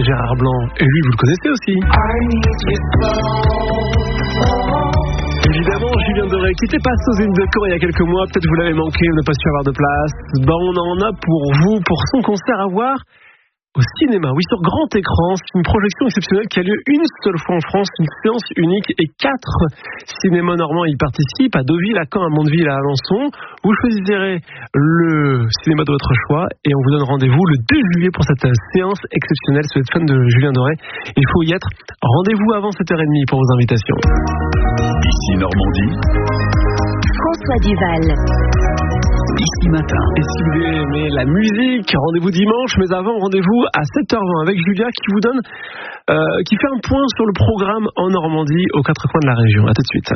Gérard Blanc. Et lui, vous le connaissez aussi. Évidemment, Julien Doré, qui était passé aux Zénith de Caen il y a quelques mois. Peut-être vous l'avez manqué, vous n'avez pas su avoir de place. On en a pour vous, pour son concert à voir au cinéma. Oui, sur grand écran. C'est une projection exceptionnelle qui a lieu une seule fois en France, une séance unique, et 4 cinémas normands y participent, à Deauville, à Caen, à Mondeville, à Alençon. Vous choisirez le cinéma de votre choix et on vous donne rendez-vous le 2 juillet pour cette séance exceptionnelle. Si vous êtes fan de Julien Doré, il faut y être. Rendez-vous avant 7h30 pour vos invitations. Ici Normandie, François Duval. Ici Matin. Et si vous aimez la musique, rendez-vous dimanche, mais avant, rendez-vous à 7h20 avec Julia qui vous donne, qui fait un point sur le programme en Normandie, aux 4 coins de la région. À tout de suite.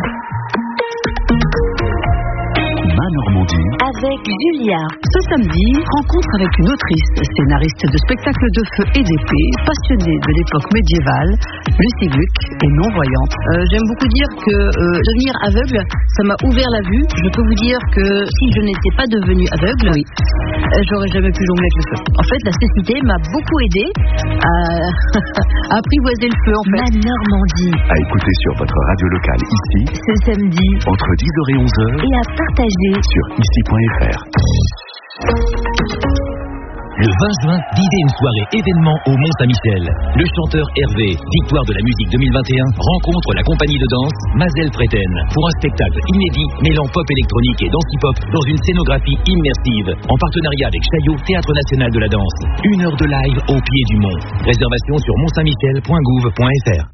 Ma Normandie. Avec Julia. Ce samedi, rencontre avec une autrice, scénariste de spectacles de feu et d'épée, passionnée de l'époque médiévale, Lucie Gluck et non-voyante. J'aime beaucoup dire que devenir aveugle, ça m'a ouvert la vue. Je peux vous dire que si je n'étais pas devenue aveugle, j'aurais jamais pu jongler avec le feu. En fait, la cécité m'a beaucoup aidée à apprivoiser le feu, en fait. Ma Normandie. À écouter sur votre radio locale ici, Ce samedi. entre 10h et 11h, Et à partager. sur ici.fr. Le 20 juin, vivez une soirée événement au Mont-Saint-Michel. Le chanteur Hervé, victoire de la musique 2021, rencontre la compagnie de danse Mazel Freten pour un spectacle inédit mêlant pop électronique et danse hip-hop dans une scénographie immersive en partenariat avec Chaillot, Théâtre National de la Danse. 1 heure de live au pied du mont. Réservation sur montsaintmichel.gouv.fr.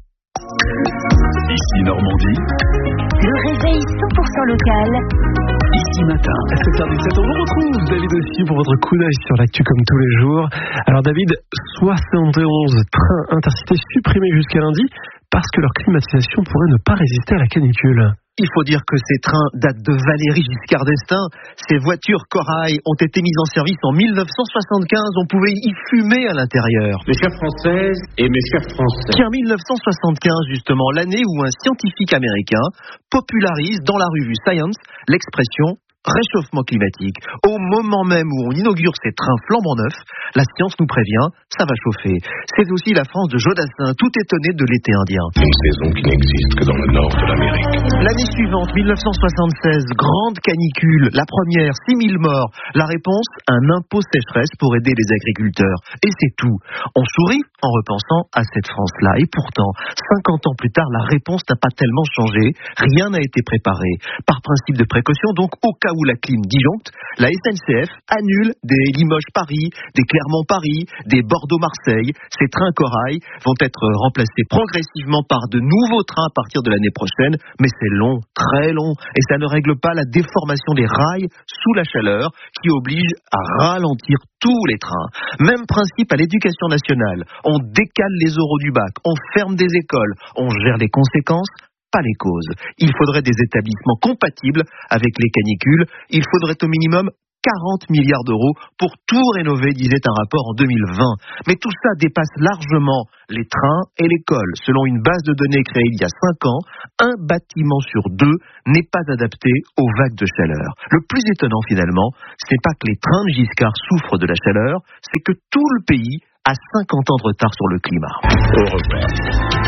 Ici Normandie, Le réveil 100% local. Ici Matin. À 7h17, on vous retrouve, David, aussi pour votre coup d'œil sur l'actu comme tous les jours. Alors David, 71 trains intercités supprimés jusqu'à lundi parce que leur climatisation pourrait ne pas résister à la canicule. Il faut dire que ces trains datent de Valéry Giscard d'Estaing. Ces voitures Corail ont été mises en service en 1975. On pouvait y fumer à l'intérieur. Mes chères Françaises et mes chers Français. Car 1975, justement, l'année où un scientifique américain popularise dans la revue Science l'expression réchauffement climatique. Au moment même où on inaugure ces trains flambant neufs, la science nous prévient, ça va chauffer. C'est aussi la France de Jodassin, tout étonné de l'été indien. Une saison qui n'existe que dans le nord de l'Amérique. L'année suivante, 1976, grande canicule, la première, 6000 morts. La réponse, un impôt sécheresse pour aider les agriculteurs. Et c'est tout. On sourit en repensant à cette France-là. Et pourtant, 50 ans plus tard, la réponse n'a pas tellement changé. Rien n'a été préparé. Par principe de précaution, donc au cas où la clim disjoncte, la SNCF annule des Limoges-Paris, des Clermont-Paris, des Bordeaux-Marseille. Ces trains Corail vont être remplacés progressivement par de nouveaux trains à partir de l'année prochaine, mais c'est long, très long, et ça ne règle pas la déformation des rails sous la chaleur qui oblige à ralentir tous les trains. Même principe à l'éducation nationale. On décale les oraux du bac, on ferme des écoles, on gère les conséquences, pas les causes. Il faudrait des établissements compatibles avec les canicules. Il faudrait au minimum 40 milliards d'euros pour tout rénover, disait un rapport en 2020. Mais tout ça dépasse largement les trains et l'école. Selon une base de données créée il y a 5 ans, un bâtiment sur 2 n'est pas adapté aux vagues de chaleur. Le plus étonnant finalement, ce n'est pas que les trains de Giscard souffrent de la chaleur, c'est que tout le pays a 50 ans de retard sur le climat. Au revoir.